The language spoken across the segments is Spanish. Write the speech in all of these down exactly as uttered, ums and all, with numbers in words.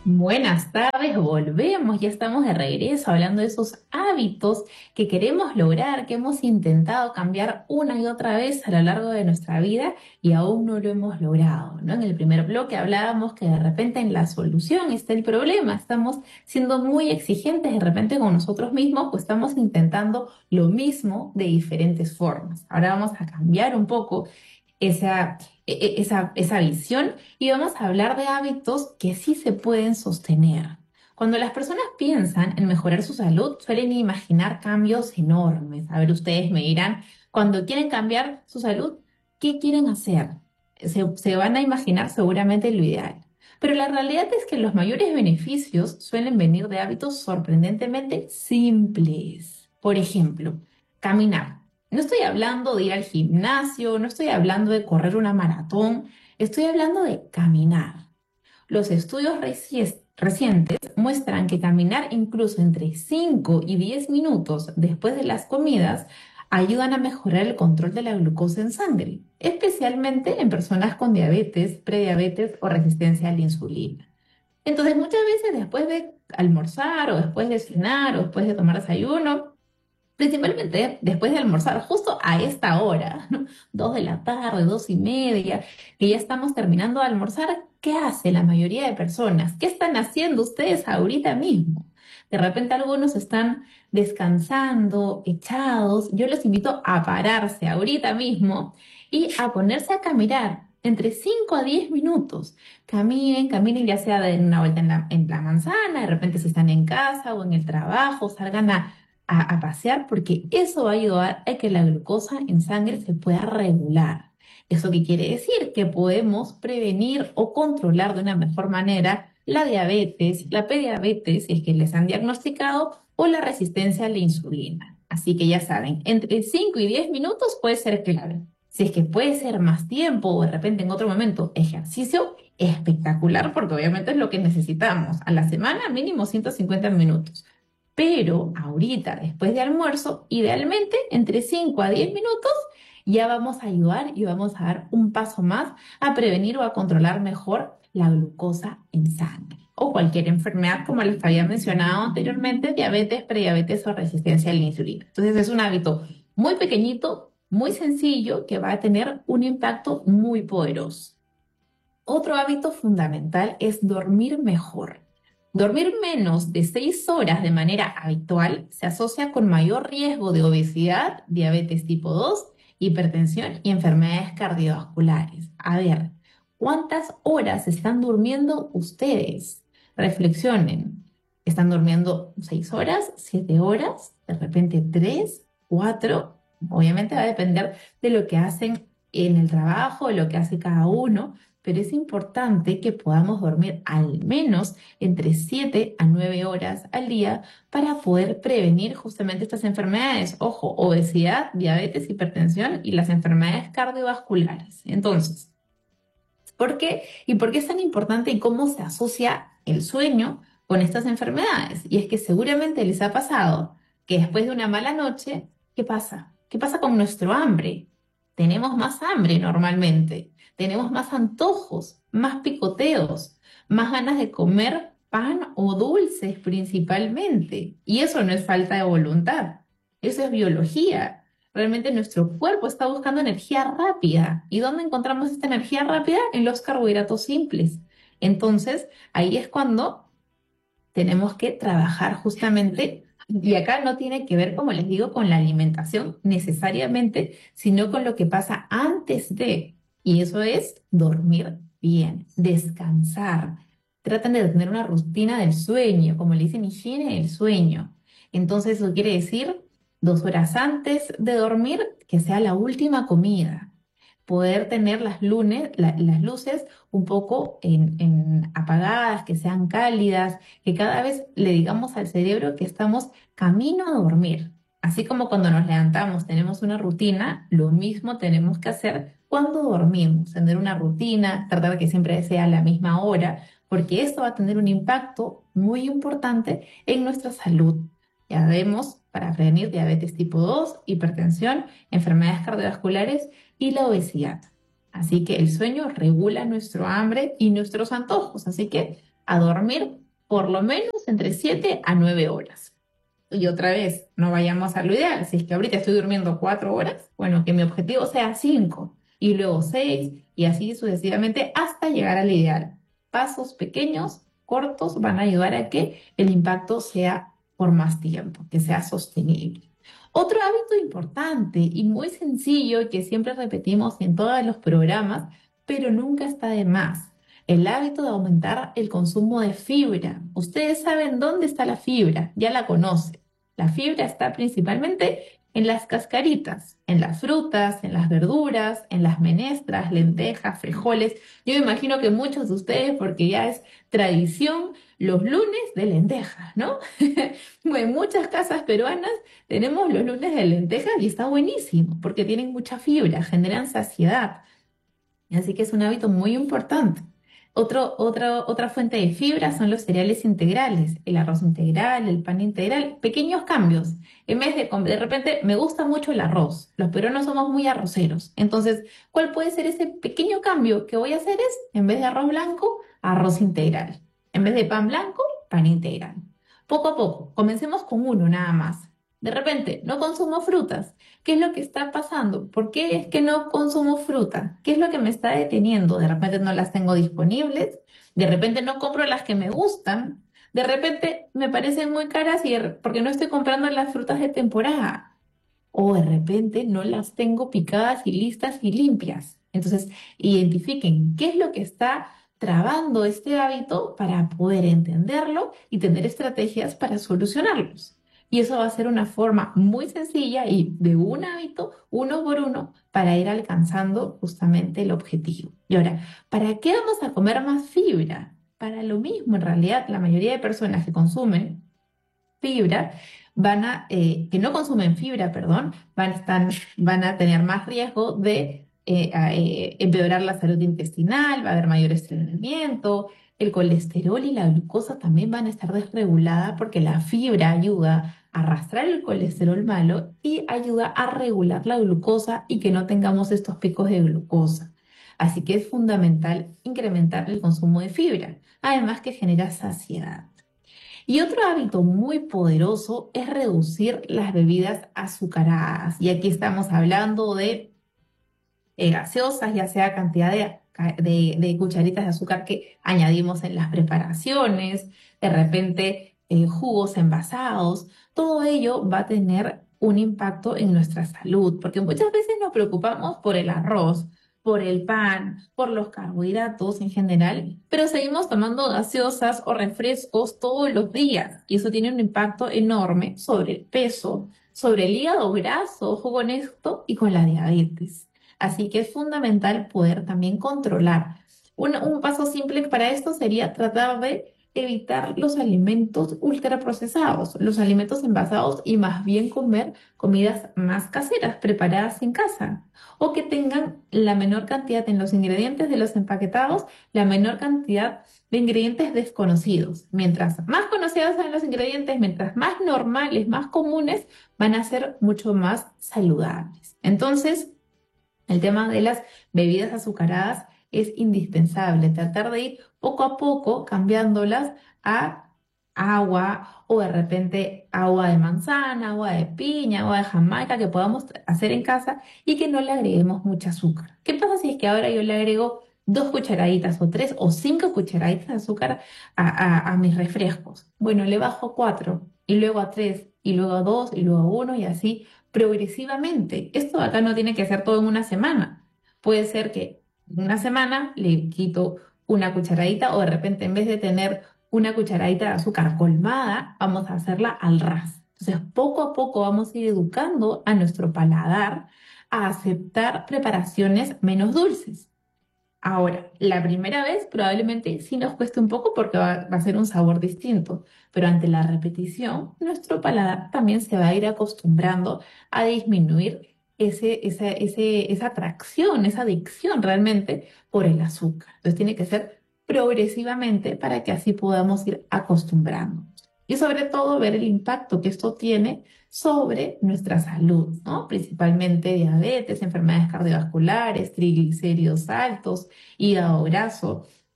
Buenas tardes, volvemos, ya estamos de regreso hablando de esos hábitos que queremos lograr, que hemos intentado cambiar una y otra vez a lo largo de nuestra vida y aún no lo hemos logrado, ¿no? En el primer bloque hablábamos que de repente en la solución está el problema, estamos siendo muy exigentes de repente con nosotros mismos, pues estamos intentando lo mismo de diferentes formas. Ahora vamos a cambiar un poco esa, e- e- esa, esa visión y vamos a hablar de hábitos que sí se pueden sostener. Cuando las personas piensan en mejorar su salud, suelen imaginar cambios enormes. A ver, ustedes me dirán, cuando quieren cambiar su salud, ¿qué quieren hacer? Se, se van a imaginar seguramente lo ideal. Pero la realidad es que los mayores beneficios suelen venir de hábitos sorprendentemente simples. Por ejemplo, caminar. No estoy hablando de ir al gimnasio, no estoy hablando de correr una maratón, estoy hablando de caminar. Los estudios reci- recientes muestran que caminar incluso entre cinco y diez minutos después de las comidas ayudan a mejorar el control de la glucosa en sangre, especialmente en personas con diabetes, prediabetes o resistencia a la insulina. Entonces, muchas veces después de almorzar o después de cenar o después de tomar desayuno, principalmente después de almorzar, justo a esta hora, ¿no? Dos de la tarde, dos y media, que ya estamos terminando de almorzar, ¿qué hace la mayoría de personas? ¿Qué están haciendo ustedes ahorita mismo? De repente algunos están descansando, echados. Yo los invito a pararse ahorita mismo y a ponerse a caminar entre cinco a diez minutos. Caminen, caminen ya sea de una vuelta en la, en la manzana, de repente si están en casa o en el trabajo, salgan a a, a pasear porque eso va a ayudar a que la glucosa en sangre se pueda regular. ¿Eso qué quiere decir? Que podemos prevenir o controlar de una mejor manera la diabetes, la prediabetes, si es que les han diagnosticado, o la resistencia a la insulina. Así que ya saben, entre cinco y diez minutos puede ser clave. Si es que puede ser más tiempo o de repente en otro momento ejercicio, espectacular porque obviamente es lo que necesitamos. A la semana mínimo ciento cincuenta minutos. Pero ahorita, después de almuerzo, idealmente entre cinco a diez minutos, ya vamos a ayudar y vamos a dar un paso más a prevenir o a controlar mejor la glucosa en sangre o cualquier enfermedad, como les había mencionado anteriormente, diabetes, prediabetes o resistencia a la insulina. Entonces es un hábito muy pequeñito, muy sencillo, que va a tener un impacto muy poderoso. Otro hábito fundamental es dormir mejor. Dormir menos de seis horas de manera habitual se asocia con mayor riesgo de obesidad, diabetes tipo dos, hipertensión y enfermedades cardiovasculares. A ver, ¿cuántas horas están durmiendo ustedes? Reflexionen. ¿Están durmiendo seis horas, siete horas, de repente tres, cuatro? Obviamente va a depender de lo que hacen en el trabajo, de lo que hace cada uno, pero es importante que podamos dormir al menos entre siete a nueve horas al día para poder prevenir justamente estas enfermedades. Ojo, obesidad, diabetes, hipertensión y las enfermedades cardiovasculares. Entonces, ¿por qué? ¿Y por qué es tan importante y cómo se asocia el sueño con estas enfermedades? Y es que seguramente les ha pasado que después de una mala noche, ¿qué pasa? ¿Qué pasa con nuestro hambre? Tenemos más hambre normalmente, tenemos más antojos, más picoteos, más ganas de comer pan o dulces principalmente. Y eso no es falta de voluntad, eso es biología. Realmente nuestro cuerpo está buscando energía rápida. ¿Y dónde encontramos esta energía rápida? En los carbohidratos simples. Entonces, ahí es cuando tenemos que trabajar justamente, y acá no tiene que ver, como les digo, con la alimentación necesariamente, sino con lo que pasa antes de, y eso es dormir bien, descansar. Tratan de tener una rutina del sueño, como le dicen, higiene del sueño. Entonces, eso quiere decir dos horas antes de dormir, que sea la última comida. Poder tener las, lunes, la- las luces un poco en, en apagadas, que sean cálidas, que cada vez le digamos al cerebro que estamos camino a dormir. Así como cuando nos levantamos tenemos una rutina, lo mismo tenemos que hacer cuando dormimos, tener una rutina, tratar de que siempre sea a la misma hora, porque esto va a tener un impacto muy importante en nuestra salud. Ya vemos, para prevenir diabetes tipo dos, hipertensión, enfermedades cardiovasculares y la obesidad. Así que el sueño regula nuestro hambre y nuestros antojos. Así que a dormir por lo menos entre siete a nueve horas. Y otra vez, no vayamos a lo ideal. Si es que ahorita estoy durmiendo cuatro horas, bueno, que mi objetivo sea cinco y luego seis y así sucesivamente hasta llegar al ideal. Pasos pequeños, cortos, van a ayudar a que el impacto sea por más tiempo, que sea sostenible. Otro hábito importante y muy sencillo que siempre repetimos en todos los programas, pero nunca está de más. El hábito de aumentar el consumo de fibra. Ustedes saben dónde está la fibra, ya la conocen. La fibra está principalmente en las cascaritas, en las frutas, en las verduras, en las menestras, lentejas, frijoles. Yo me imagino que muchos de ustedes, porque ya es tradición, los lunes de lentejas, ¿no? En muchas casas peruanas tenemos los lunes de lentejas y está buenísimo, porque tienen mucha fibra, generan saciedad. Así que es un hábito muy importante. Otro, otra, otra fuente de fibra son los cereales integrales, el arroz integral, el pan integral, pequeños cambios. En vez de, com- de repente, me gusta mucho el arroz. Los peruanos somos muy arroceros. Entonces, ¿cuál puede ser ese pequeño cambio que voy a hacer? Es, en vez de arroz blanco, arroz integral. En vez de pan blanco, pan integral. Poco a poco, comencemos con uno nada más. De repente, no consumo frutas. ¿Qué es lo que está pasando? ¿Por qué es que no consumo fruta? ¿Qué es lo que me está deteniendo? De repente no las tengo disponibles, de repente no compro las que me gustan, de repente me parecen muy caras y de- porque no estoy comprando las frutas de temporada, o de repente no las tengo picadas y listas y limpias. Entonces, identifiquen qué es lo que está trabando este hábito para poder entenderlo y tener estrategias para solucionarlos. Y eso va a ser una forma muy sencilla y de un hábito, uno por uno, para ir alcanzando justamente el objetivo. Y ahora, ¿para qué vamos a comer más fibra? Para lo mismo, en realidad, la mayoría de personas que consumen fibra van a, eh, que no consumen fibra, perdón, van a, estar- van a tener más riesgo de eh, a- eh, empeorar la salud intestinal, va a haber mayor estreñimiento, el colesterol y la glucosa también van a estar desreguladas porque la fibra ayuda a arrastrar el colesterol malo y ayuda a regular la glucosa y que no tengamos estos picos de glucosa. Así que es fundamental incrementar el consumo de fibra, además que genera saciedad. Y otro hábito muy poderoso es reducir las bebidas azucaradas. Y aquí estamos hablando de eh, gaseosas, ya sea cantidad de, de- de cucharitas de azúcar que añadimos en las preparaciones, de repente eh, jugos envasados. Todo ello va a tener un impacto en nuestra salud, porque muchas veces nos preocupamos por el arroz, por el pan, por los carbohidratos en general, pero seguimos tomando gaseosas o refrescos todos los días y eso tiene un impacto enorme sobre el peso, sobre el hígado graso, ojo con esto, y con la diabetes. Así que es fundamental poder también controlar. Un, un paso simple para esto sería tratar de evitar los alimentos ultraprocesados, los alimentos envasados y más bien comer comidas más caseras, preparadas en casa, o que tengan la menor cantidad en los ingredientes de los empaquetados, la menor cantidad de ingredientes desconocidos. Mientras más conocidos sean los ingredientes, mientras más normales, más comunes, van a ser mucho más saludables. Entonces, el tema de las bebidas azucaradas es indispensable, tratar de ir poco a poco cambiándolas a agua o de repente agua de manzana, agua de piña, agua de Jamaica que podamos hacer en casa y que no le agreguemos mucho azúcar. ¿Qué pasa si es que ahora yo le agrego dos cucharaditas o tres o cinco cucharaditas de azúcar a, a- a mis refrescos? Bueno, le bajo a cuatro y luego a tres y luego a dos y luego a uno y así progresivamente. Esto acá no tiene que ser todo en una semana. Puede ser que en una semana le quito una cucharadita o de repente en vez de tener una cucharadita de azúcar colmada, vamos a hacerla al ras. Entonces, poco a poco vamos a ir educando a nuestro paladar a aceptar preparaciones menos dulces. Ahora, la primera vez probablemente sí nos cueste un poco porque va, va a ser un sabor distinto, pero ante la repetición, nuestro paladar también se va a ir acostumbrando a disminuir ese, esa, ese, esa atracción, esa adicción realmente por el azúcar. Entonces tiene que ser progresivamente para que así podamos ir acostumbrando. Y sobre todo ver el impacto que esto tiene sobre nuestra salud, ¿no? Principalmente diabetes, enfermedades cardiovasculares, triglicéridos altos, hígado graso.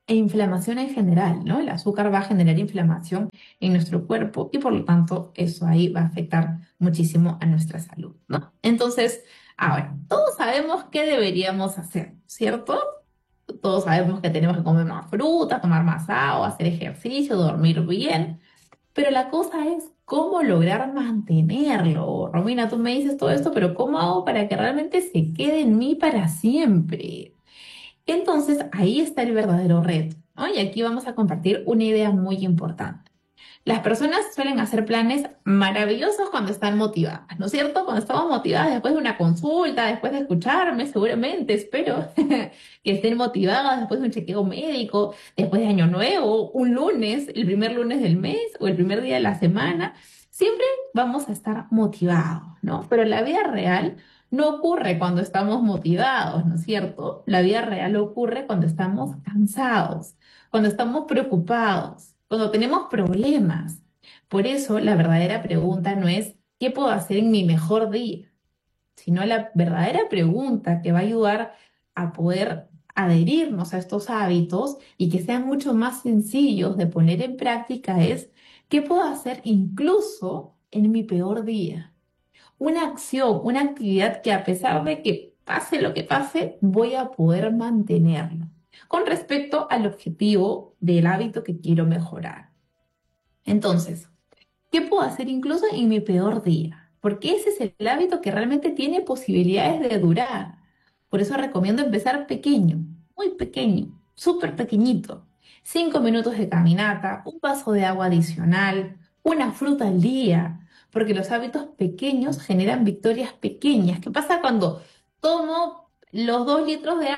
e inflamación en general, ¿no? El azúcar va a generar inflamación en nuestro cuerpo y por lo tanto eso ahí va a afectar muchísimo a nuestra salud, ¿no? Entonces, ahora, todos sabemos qué deberíamos hacer, ¿cierto? Todos sabemos que tenemos que comer más fruta, tomar más agua, hacer ejercicio, dormir bien, pero la cosa es cómo lograr mantenerlo. Romina, tú me dices todo esto, pero ¿cómo hago para que realmente se quede en mí para siempre? Entonces, ahí está el verdadero reto, ¿no? Y aquí vamos a compartir una idea muy importante. Las personas suelen hacer planes maravillosos cuando están motivadas, ¿no es cierto? Cuando estamos motivadas después de una consulta, después de escucharme, seguramente, espero que estén motivadas después de un chequeo médico, después de Año Nuevo, un lunes, el primer lunes del mes o el primer día de la semana. Siempre vamos a estar motivados, ¿no? Pero la vida real no ocurre cuando estamos motivados, ¿no es cierto? La vida real ocurre cuando estamos cansados, cuando estamos preocupados, cuando tenemos problemas. Por eso la verdadera pregunta no es ¿qué puedo hacer en mi mejor día? Sino la verdadera pregunta que va a ayudar a poder adherirnos a estos hábitos y que sean mucho más sencillos de poner en práctica es ¿qué puedo hacer incluso en mi peor día? Una acción, una actividad que a pesar de que pase lo que pase, voy a poder mantenerlo con respecto al objetivo del hábito que quiero mejorar. Entonces, ¿qué puedo hacer incluso en mi peor día? Porque ese es el hábito que realmente tiene posibilidades de durar. Por eso recomiendo empezar pequeño, muy pequeño, súper pequeñito. Cinco minutos de caminata, un vaso de agua adicional, una fruta al día, porque los hábitos pequeños generan victorias pequeñas. ¿Qué pasa cuando tomo los dos litros de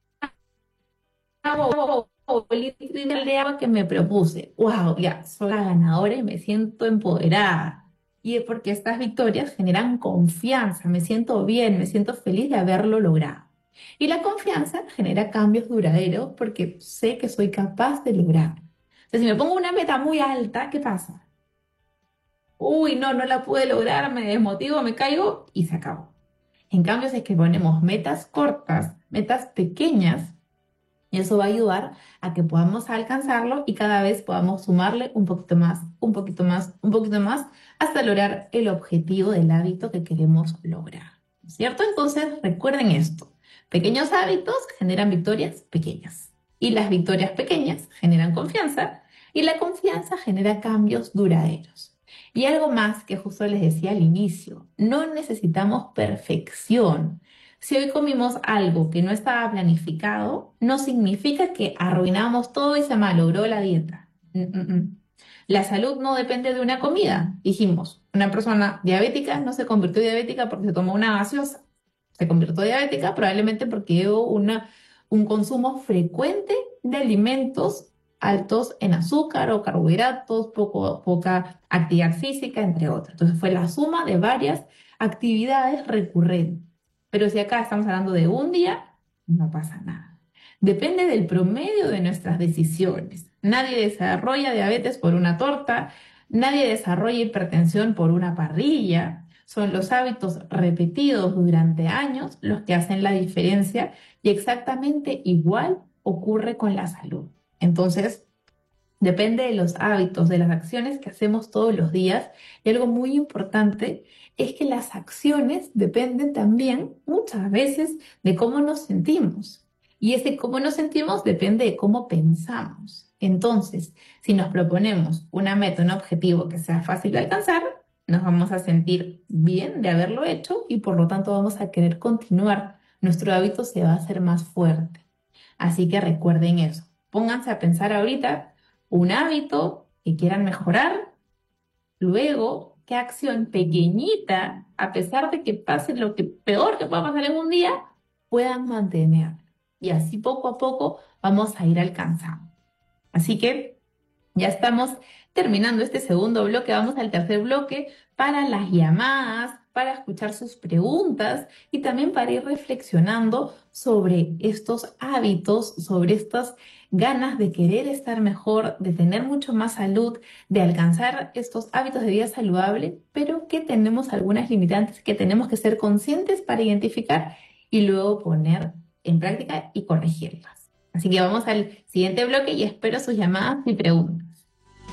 agua o el litro de agua que me propuse? ¡Wow! Ya, soy la ganadora y me siento empoderada. Y es porque estas victorias generan confianza, me siento bien, me siento feliz de haberlo logrado. Y la confianza genera cambios duraderos porque sé que soy capaz de lograrlo. Entonces, si me pongo una meta muy alta, ¿qué pasa? Uy, no, no la pude lograr, me desmotivo, me caigo y se acabó. En cambio, si es que ponemos metas cortas, metas pequeñas, y eso va a ayudar a que podamos alcanzarlo y cada vez podamos sumarle un poquito más, un poquito más, un poquito más, hasta lograr el objetivo del hábito que queremos lograr. ¿Cierto? Entonces, recuerden esto. Pequeños hábitos generan victorias pequeñas. Y las victorias pequeñas generan confianza. Y la confianza genera cambios duraderos. Y algo más que justo les decía al inicio, no necesitamos perfección. Si hoy comimos algo que no estaba planificado, no significa que arruinamos todo y se malogró la dieta. Mm, mm, mm. La salud no depende de una comida. Dijimos, una persona diabética no se convirtió diabética porque se tomó una gaseosa. Se convirtió diabética probablemente porque hubo una, un consumo frecuente de alimentos altos en azúcar o carbohidratos, poco, poca actividad física, entre otros. Entonces fue la suma de varias actividades recurrentes. Pero si acá estamos hablando de un día, no pasa nada. Depende del promedio de nuestras decisiones. Nadie desarrolla diabetes por una torta, nadie desarrolla hipertensión por una parrilla. Son los hábitos repetidos durante años los que hacen la diferencia y exactamente igual ocurre con la salud. Entonces, depende de los hábitos, de las acciones que hacemos todos los días. Y algo muy importante es que las acciones dependen también muchas veces de cómo nos sentimos. Y ese cómo nos sentimos depende de cómo pensamos. Entonces, si nos proponemos una meta, un objetivo que sea fácil de alcanzar, nos vamos a sentir bien de haberlo hecho y por lo tanto vamos a querer continuar. Nuestro hábito se va a hacer más fuerte. Así que recuerden eso. Pónganse a pensar ahorita un hábito que quieran mejorar, luego qué acción pequeñita, a pesar de que pase lo que peor que pueda pasar en un día, puedan mantener. Y así poco a poco vamos a ir alcanzando. Así que ya estamos terminando este segundo bloque, vamos al tercer bloque para las llamadas, para escuchar sus preguntas y también para ir reflexionando sobre estos hábitos, sobre estas ganas de querer estar mejor, de tener mucho más salud, de alcanzar estos hábitos de vida saludable, pero que tenemos algunas limitantes que tenemos que ser conscientes para identificar y luego poner en práctica y corregirlas. Así que vamos al siguiente bloque y espero sus llamadas y preguntas.